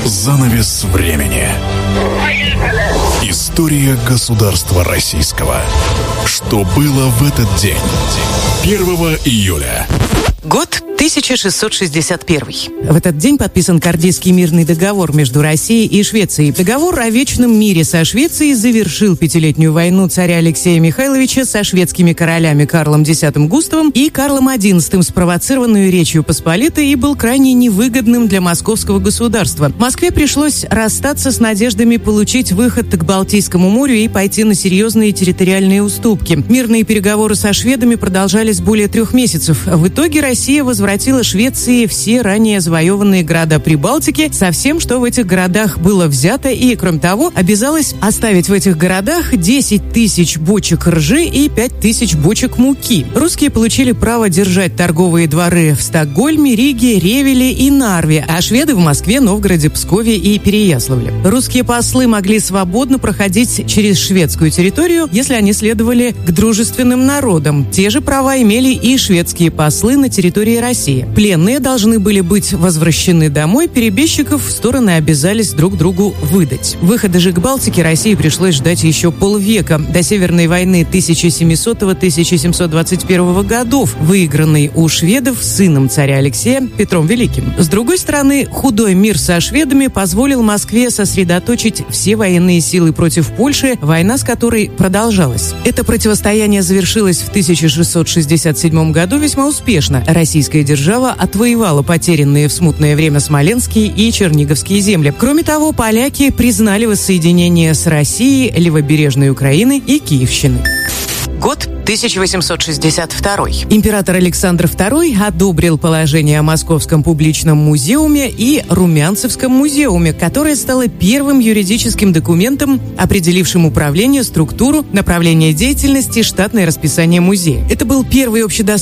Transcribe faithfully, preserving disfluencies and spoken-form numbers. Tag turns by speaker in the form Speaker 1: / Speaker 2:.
Speaker 1: Занавес времени. История государства российского. Что было в этот день? первого июля.
Speaker 2: Год тысяча шестьсот шестьдесят первый.
Speaker 3: В этот день подписан Кардейский мирный договор между Россией и Швецией. Договор о вечном мире со Швецией завершил пятилетнюю войну царя Алексея Михайловича со шведскими королями Карлом X Густавом и Карлом одиннадцатым, спровоцированную Речью Посполитой, и был крайне невыгодным для московского государства. Москве пришлось расстаться с надеждами получить выход к Балтийскому морю и пойти на серьезные территориальные уступки. Мирные переговоры со шведами продолжались более трех месяцев. В итоге Россия возвратила Швеции все ранее завоеванные города Прибалтики со всем, что в этих городах было взято, и, кроме того, обязалась оставить в этих городах десять тысяч бочек ржи и пять тысяч бочек муки. Русские получили право держать торговые дворы в Стокгольме, Риге, Ревеле и Нарве, а шведы в Москве, Новгороде, Пскове и Переяславле. Русские послы могли свободно проходить через шведскую территорию, если они следовали к дружественным народам. Те же права имели и шведские послы на территории России. Пленные должны были быть возвращены домой, перебежчиков стороны обязались друг другу выдать. Выхода же к Балтике России пришлось ждать еще полвека, до Северной войны тысяча семисотого — тысяча семьсот двадцать первого годов, выигранной у шведов сыном царя Алексея Петром Великим. С другой стороны, худой мир со шведами позволил Москве сосредоточить все военные силы против Польши, война с которой продолжалась. Это противостояние завершилось в тысяча шестьсот шестьдесят седьмом году весьма успешно. Российская держава отвоевала потерянные в смутное время Смоленские и Черниговские земли. Кроме того, поляки признали воссоединение с Россией, левобережной Украины и Киевщины.
Speaker 2: Год тысяча восемьсот шестьдесят второй.
Speaker 3: Император Александр второй одобрил положение о Московском публичном музеуме и Румянцевском музеуме, которое стало первым юридическим документом, определившим управление, структуру, направление деятельности, штатное расписание музея. Это был первый общедоступный